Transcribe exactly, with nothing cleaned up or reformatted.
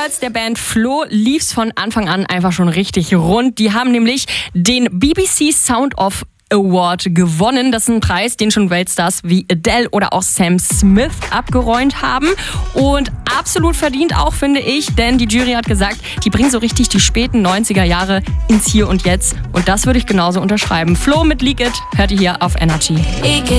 Girls der Band Flo lief's von Anfang an einfach schon richtig rund. Die haben nämlich den B B C Sound of Award gewonnen. Das ist ein Preis, den schon Weltstars wie Adele oder auch Sam Smith abgeräumt haben. Und absolut verdient auch, finde ich, denn die Jury hat gesagt, die bringen so richtig die späten neunziger Jahre ins Hier und Jetzt. Und das würde ich genauso unterschreiben. Flo mit Leak It hört ihr hier auf Energy.